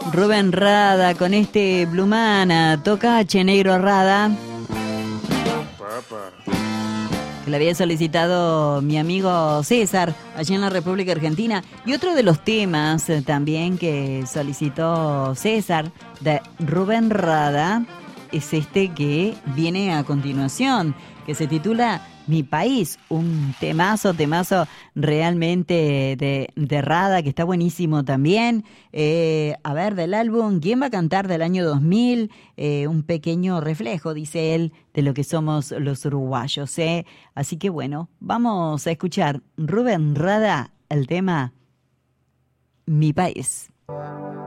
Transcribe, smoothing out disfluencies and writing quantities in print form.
Rubén Rada con este Blumana, Tocache Negro Rada, que le había solicitado mi amigo César allí en la República Argentina. Y otro de los temas también que solicitó César de Rubén Rada es este que viene a continuación, que se titula Mi País, un temazo realmente de Rada, que está buenísimo también. A ver, del álbum ¿Quién va a cantar? Del año 2000, un pequeño reflejo, dice él, de lo que somos los uruguayos. Así que bueno, vamos a escuchar Rubén Rada, el tema Mi País.